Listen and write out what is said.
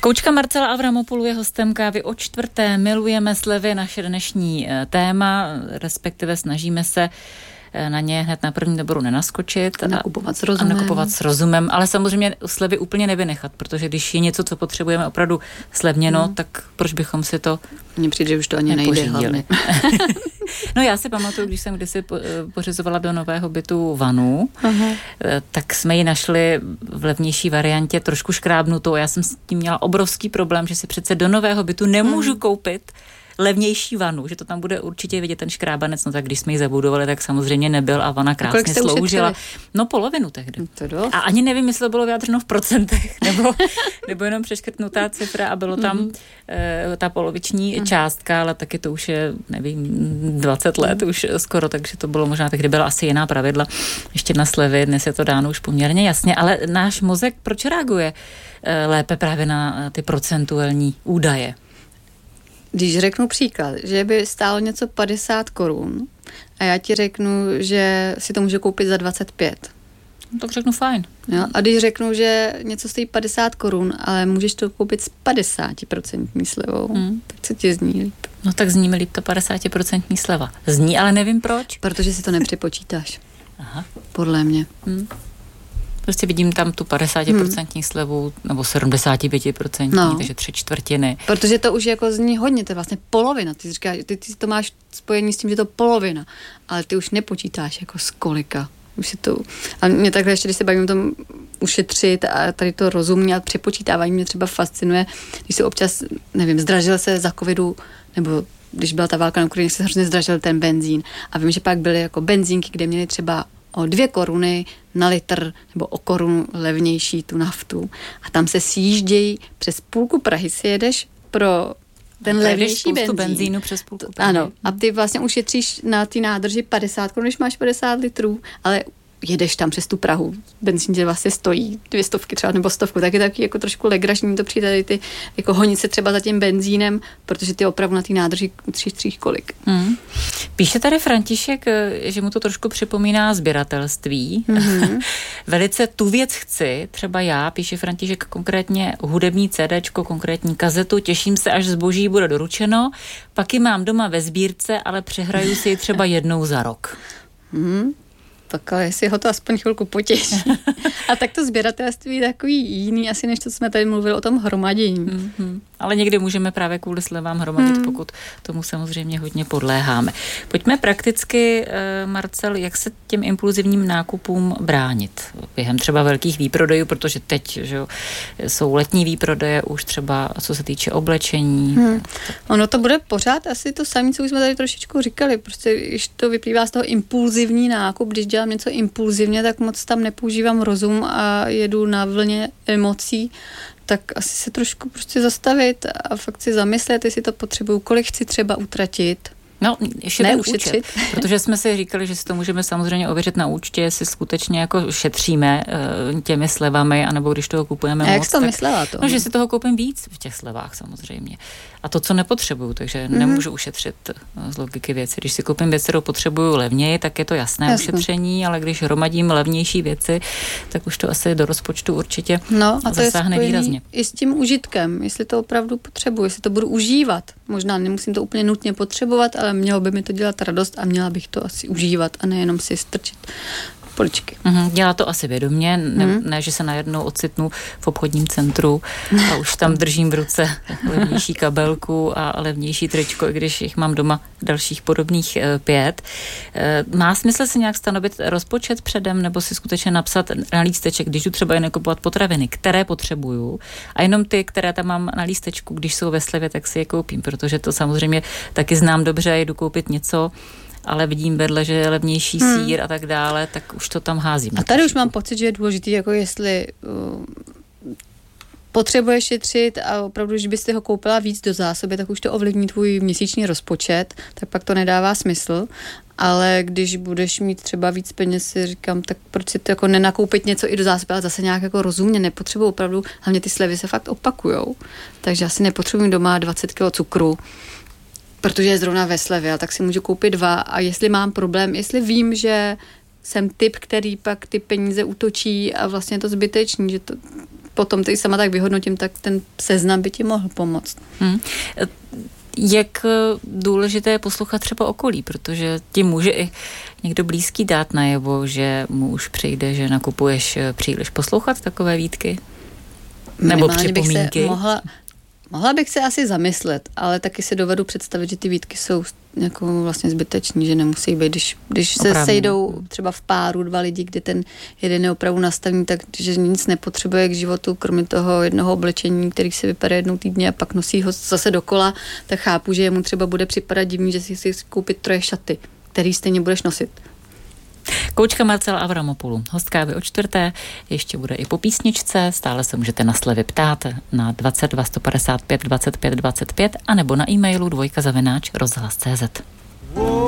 Koučka Marcela Avramopoulou je hostem Kávy o čtvrté. Milujeme slevy, naše dnešní téma, respektive snažíme se na ně hned na první dobrou nenaskočit. A nakupovat s rozumem. Ale samozřejmě slevy úplně nevynechat, protože když je něco, co potřebujeme opravdu slevněno, tak proč bychom si to mně přijde, že už to ani nejde hlavně. No já si pamatuju, když jsem kdysi pořizovala do nového bytu vanu, tak jsme ji našli v levnější variantě, trošku škrábnutou. Já jsem s tím měla obrovský problém, že si přece do nového bytu nemůžu koupit levnější vanu, že to tam bude určitě vidět ten škrábanec, no tak když jsme ji zabudovali, tak samozřejmě nebyl a vana krásně sloužila. No polovinu tehdy. A ani nevím, jestli to bylo vyjádřeno v procentech, nebo jenom přeškrtnutá cifra a bylo tam ta poloviční částka, ale taky to už je, nevím, 20 let už skoro, takže to bylo možná, tehdy byla asi jiná pravidla, ještě na slevy, dnes je to dáno už poměrně jasně, ale náš mozek proč reaguje lépe právě na ty procentuální údaje? Když řeknu příklad, že by stálo něco 50 korun a já ti řeknu, že si to může koupit za 25. No, tak řeknu fajn. Jo? A když řeknu, že něco stojí 50 korun, ale můžeš to koupit s 50% slevou, tak co ti zní líp? No tak zní mi líp to 50% sleva. Zní, ale nevím proč. Protože si to nepřepočítáš. Aha. Podle mě. Prostě vidím tam tu 50% slevu, nebo 75%, takže 3/4. Protože to už jako zní hodně, to je vlastně polovina. Ty říkáš, ty to máš spojení s tím, že to polovina, ale ty už nepočítáš jako z kolika. Už je to, a mě takhle ještě, když se bavím o tom ušetřit a tady to rozumně a přepočítávání mě třeba fascinuje, když se občas, nevím, zdražil se za covidu, nebo když byla ta válka na Ukrajině, se hrozně zdražil ten benzín. A vím, že pak byly jako benzínky, kde měly třeba o 2 koruny na litr nebo o korunu levnější tu naftu. A tam se sjíždějí přes půlku Prahy, si jedeš pro ten levnější benzínu přes půlku Prahy. Ano. A ty vlastně ušetříš na ty nádrži 50 korun, když máš 50 litrů, ale jedeš tam přes tu Prahu. Benzín tě vlastně stojí 200 třeba nebo 100, tak je taky jako trošku legražní to přijde tady ty jako honit se třeba za tím benzínem, protože ty opravdu na té nádrži tříš kolik. Píše tady František, že mu to trošku připomíná sběratelství. Velice tu věc chci, třeba já, píše František, konkrétně hudební CDčko, konkrétní kazetu, těším se, až zboží bude doručeno, pak ji mám doma ve sbírce, ale přehraju si ji třeba jednou za rok. Tak ale jestli ho to aspoň chvilku potěší. A tak to sběratelství je takový jiný asi, než to jsme tady mluvili o tom hromadění. Ale někdy můžeme právě kvůli slevám hromadit, pokud tomu samozřejmě hodně podléháme. Pojďme prakticky, Marcel, jak se těm impulzivním nákupům bránit během třeba velkých výprodejů, protože teď že jo, jsou letní výprodeje už třeba, co se týče oblečení. Ono to bude pořád asi to samé, co už jsme tady trošičku říkali. Prostě když to vyplývá z toho impulzivní nákup, když dělám něco impulzivně, tak moc tam nepoužívám rozum a jedu na vlně emocí, tak asi se trošku prostě zastavit a fakt si zamyslet, jestli to potřebuju, kolik chci třeba utratit. No, ještě ten účet, protože jsme si říkali, že si to můžeme samozřejmě ověřit na účtě, jestli skutečně jako šetříme těmi slevami, anebo když toho kupujeme moc. A jak jsi to myslela to? No, že si toho koupím víc v těch slevách samozřejmě. A to, co nepotřebuju, takže nemůžu ušetřit z logiky věci. Když si koupím věc, kterou potřebuju levněji, tak je to jasné ušetření, ale když hromadím levnější věci, tak už to asi do rozpočtu určitě zasáhne výrazně. I s tím užitkem, jestli to opravdu potřebuji, jestli to budu užívat. Možná nemusím to úplně nutně potřebovat, ale mělo by mi to dělat radost a měla bych to asi užívat a nejenom si strčit poličky. Dělá to asi vědomě, ne, že se najednou ocitnu v obchodním centru a už tam držím v ruce levnější kabelku a levnější tričko, i když jich mám doma dalších podobných 5. Má smysl si nějak stanovit rozpočet předem, nebo si skutečně napsat na lísteček, když jdu třeba jen kupovat potraviny, které potřebuju, a jenom ty, které tam mám na lístečku, když jsou ve slevě, tak si je koupím, protože to samozřejmě taky znám dobře, jdu koupit něco, ale vidím vedle, že je levnější sýr a tak dále, tak už to tam házím. A tady už mám pocit, že je důležitý, jako jestli potřebuješ šetřit a opravdu, že byste ho koupila víc do zásoby, tak už to ovlivní tvůj měsíční rozpočet, tak pak to nedává smysl. Ale když budeš mít třeba víc peněz, si říkám, tak proč si to jako nenakoupit něco i do zásoby, ale zase nějak jako rozumně nepotřebuji opravdu, hlavně ty slevy se fakt opakujou, takže asi nepotřebuji doma 20 kg cukru, protože je zrovna ve slevě, tak si můžu koupit 2 a jestli mám problém, jestli vím, že jsem typ, který pak ty peníze útočí a vlastně je to zbytečný, že to potom ty sama tak vyhodnotím, tak ten seznam by ti mohl pomoct. Jak důležité je poslouchat třeba okolí, protože ti může i někdo blízký dát najevo, že mu už přijde, že nakupuješ příliš. Poslouchat takové výtky? Nebo připomínky? Mohla bych se asi zamyslet, ale taky si dovedu představit, že ty výtky jsou jako vlastně zbyteční, že nemusí být. Když se sejdou třeba v páru 2 lidi, kde ten jeden je opravdu nastavený, takže nic nepotřebuje k životu, kromě toho jednoho oblečení, který se vypere jednou týdně a pak nosí ho zase dokola, tak chápu, že jemu třeba bude připadat divný, že si koupit 3 šaty, který stejně budeš nosit. Koučka Marcela Avramopoulou, hostka o 4. ještě bude i po písničce, stále se můžete na slevy ptát na 22 155 25 25 anebo na e-mailu dvojka@rozhlas.cz.